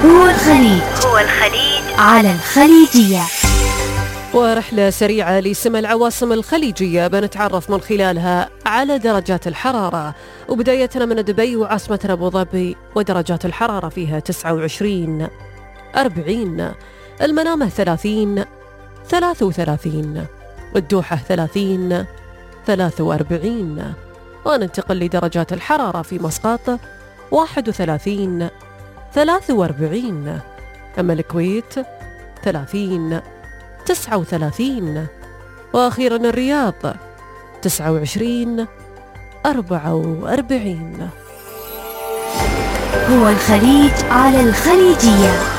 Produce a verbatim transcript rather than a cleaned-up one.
هو الخليج هو الخليج على الخليجية. ورحلة سريعة لسما العواصم الخليجية بنتعرف من خلالها على درجات الحرارة، وبدايتنا من دبي وعاصمتنا أبو ظبي، ودرجات الحرارة فيها تسعة وعشرين أربعين، المنامة ثلاثين ثلاثة وثلاثين، الدوحة ثلاثين ثلاثة وأربعين. وننتقل لدرجات الحرارة في مسقط واحد وثلاثين ثلاثة وأربعين، أما الكويت ثلاثين تسعة وثلاثين، وأخيرا الرياض تسعة وعشرين أربعة وأربعين. هو الخليج على الخليجية.